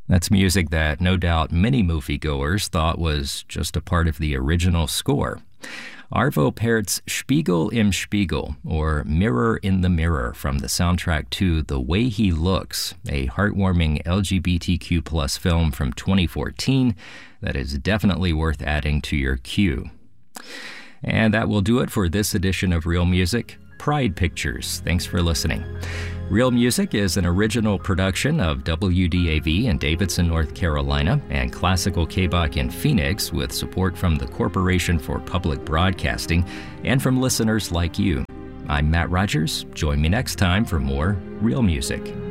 That's music that no doubt many moviegoers thought was just a part of the original score. Arvo Pärt's Spiegel im Spiegel, or Mirror in the Mirror, from the soundtrack to The Way He Looks, a heartwarming LGBTQ+ film from 2014 that is definitely worth adding to your queue. And that will do it for this edition of Real Music. Pride Pictures. Thanks for listening. Real Music is an original production of WDAV in Davidson, North Carolina, and Classical KBOC in Phoenix, with support from the Corporation for Public Broadcasting and from listeners like you. I'm Matt Rogers. Join me next time for more Real Music.